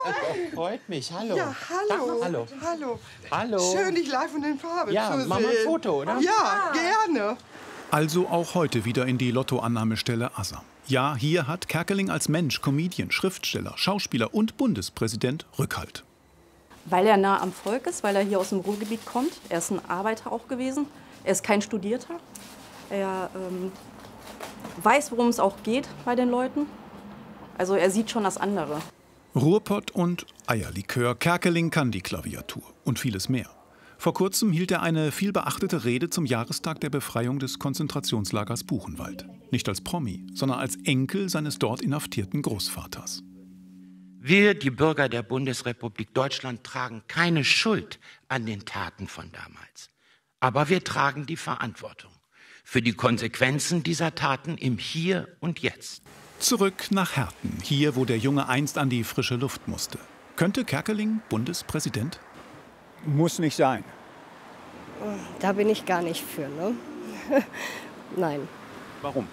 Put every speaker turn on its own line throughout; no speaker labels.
Freut mich. Hallo.
Ja, hallo.
Hallo.
Hallo.
Hallo.
Schön, dich live und in Farbe
Ja,
zu sehen.
machen wir ein Foto, oder?
Ja, gerne.
Also auch heute wieder in die Lottoannahmestelle Asser. Ja, hier hat Kerkeling als Mensch, Comedian, Schriftsteller, Schauspieler und Bundespräsident Rückhalt.
Weil er nah am Volk ist, weil er hier aus dem Ruhrgebiet kommt. Er ist ein Arbeiter auch gewesen. Er ist kein Studierter. Er weiß, worum es auch geht bei den Leuten. Also er sieht schon das andere.
Ruhrpott und Eierlikör. Kerkeling kann die Klaviatur und vieles mehr. Vor kurzem hielt er eine vielbeachtete Rede zum Jahrestag der Befreiung des Konzentrationslagers Buchenwald. Nicht als Promi, sondern als Enkel seines dort inhaftierten Großvaters.
Wir, die Bürger der Bundesrepublik Deutschland, tragen keine Schuld an den Taten von damals. Aber wir tragen die Verantwortung für die Konsequenzen dieser Taten im Hier und Jetzt.
Zurück nach Herten, hier, wo der Junge einst an die frische Luft musste. Könnte Kerkeling Bundespräsident?
Muss nicht sein.
Da bin ich gar nicht für, ne? Nein.
Warum?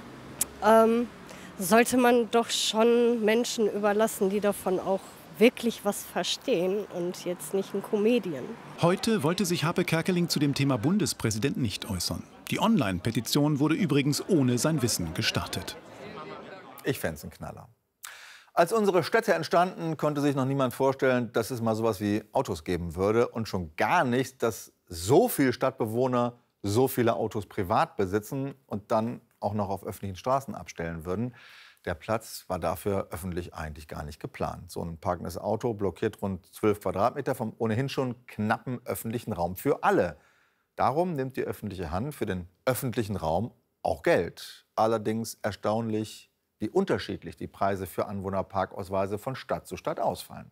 Sollte man doch schon Menschen überlassen, die davon auch wirklich was verstehen und jetzt nicht ein Comedian.
Heute wollte sich Harpe Kerkeling zu dem Thema Bundespräsident nicht äußern. Die Online-Petition wurde übrigens ohne sein Wissen gestartet.
Ich fände es ein Knaller. Als unsere Städte entstanden, konnte sich noch niemand vorstellen, dass es mal sowas wie Autos geben würde. Und schon gar nicht, dass so viele Stadtbewohner so viele Autos privat besitzen und dann auch noch auf öffentlichen Straßen abstellen würden. Der Platz war dafür öffentlich eigentlich gar nicht geplant. So ein parkendes Auto blockiert rund 12 Quadratmeter vom ohnehin schon knappen öffentlichen Raum für alle. Darum nimmt die öffentliche Hand für den öffentlichen Raum auch Geld. Allerdings erstaunlich, wie unterschiedlich die Preise für Anwohnerparkausweise von Stadt zu Stadt ausfallen.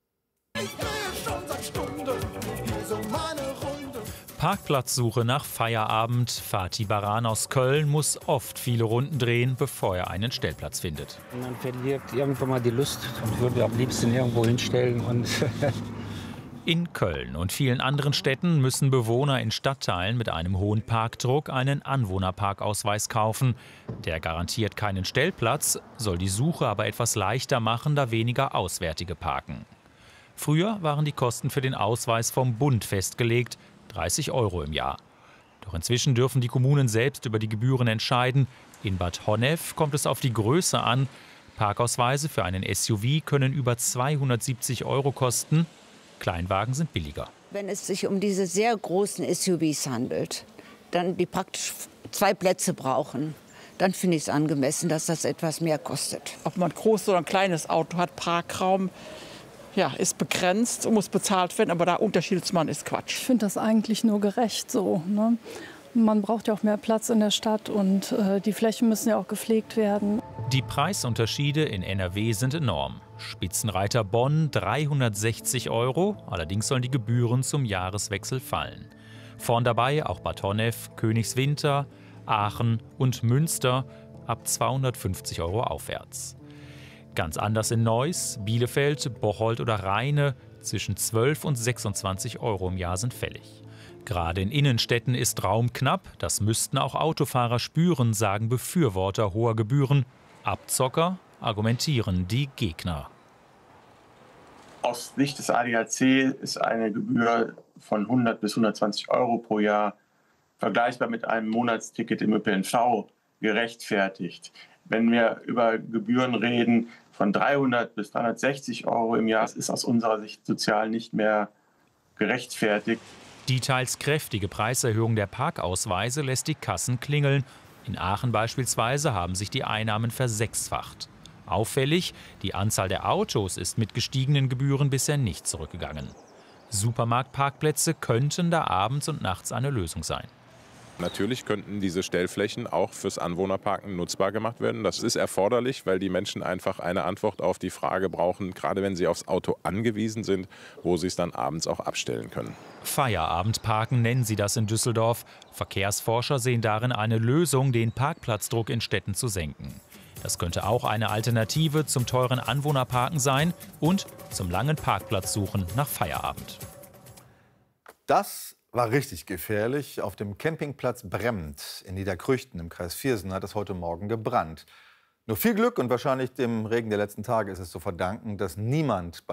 Parkplatzsuche nach Feierabend. Fatih Baran aus Köln muss oft viele Runden drehen, bevor er einen Stellplatz findet.
Man verliert irgendwann mal die Lust und würde am liebsten irgendwo hinstellen.
In Köln und vielen anderen Städten müssen Bewohner in Stadtteilen mit einem hohen Parkdruck einen Anwohnerparkausweis kaufen. Der garantiert keinen Stellplatz, soll die Suche aber etwas leichter machen, da weniger Auswärtige parken. Früher waren die Kosten für den Ausweis vom Bund festgelegt, 30 € im Jahr. Doch inzwischen dürfen die Kommunen selbst über die Gebühren entscheiden. In Bad Honnef kommt es auf die Größe an. Parkausweise für einen SUV können über 270 € kosten. Kleinwagen sind billiger.
Wenn es sich um diese sehr großen SUVs handelt, dann die praktisch 2 Plätze brauchen, dann finde ich es angemessen, dass das etwas mehr kostet.
Ob man ein großes oder ein kleines Auto hat, Parkraum ist begrenzt und muss bezahlt werden, aber da Unterschiedsmann ist Quatsch.
Ich finde das eigentlich nur gerecht so, ne? Man braucht ja auch mehr Platz in der Stadt und die Flächen müssen ja auch gepflegt werden.
Die Preisunterschiede in NRW sind enorm. Spitzenreiter Bonn 360 €, allerdings sollen die Gebühren zum Jahreswechsel fallen. Vorn dabei auch Bad Honnef, Königswinter, Aachen und Münster ab 250 € aufwärts. Ganz anders in Neuss, Bielefeld, Bocholt oder Rheine, zwischen 12 und 26 € im Jahr sind fällig. Gerade in Innenstädten ist Raum knapp, das müssten auch Autofahrer spüren, sagen Befürworter hoher Gebühren. Abzocker argumentieren die Gegner.
Aus Sicht des ADAC ist eine Gebühr von 100 bis 120 € pro Jahr vergleichbar mit einem Monatsticket im ÖPNV gerechtfertigt. Wenn wir über Gebühren reden von 300 bis 360 € im Jahr, das ist aus unserer Sicht sozial nicht mehr gerechtfertigt.
Die teils kräftige Preiserhöhung der Parkausweise lässt die Kassen klingeln. In Aachen beispielsweise haben sich die Einnahmen versechsfacht. Auffällig, die Anzahl der Autos ist mit gestiegenen Gebühren bisher nicht zurückgegangen. Supermarktparkplätze könnten da abends und nachts eine Lösung sein.
Natürlich könnten diese Stellflächen auch fürs Anwohnerparken nutzbar gemacht werden. Das ist erforderlich, weil die Menschen einfach eine Antwort auf die Frage brauchen, gerade wenn sie aufs Auto angewiesen sind, wo sie es dann abends auch abstellen können.
Feierabendparken nennen sie das in Düsseldorf. Verkehrsforscher sehen darin eine Lösung, den Parkplatzdruck in Städten zu senken. Das könnte auch eine Alternative zum teuren Anwohnerparken sein und zum langen Parkplatzsuchen nach Feierabend.
Das war richtig gefährlich. Auf dem Campingplatz Bremmt in Niederkrüchten im Kreis Viersen hat es heute Morgen gebrannt. Nur viel Glück und wahrscheinlich dem Regen der letzten Tage ist es zu verdanken, dass niemand bei